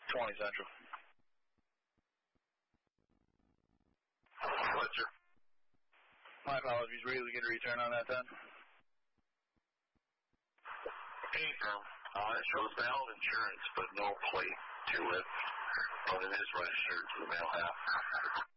20 Central. Fletcher. My apologies. Were you able to get a return on that then? It shows valid insurance, but no plate to it. But it is registered to the mail half.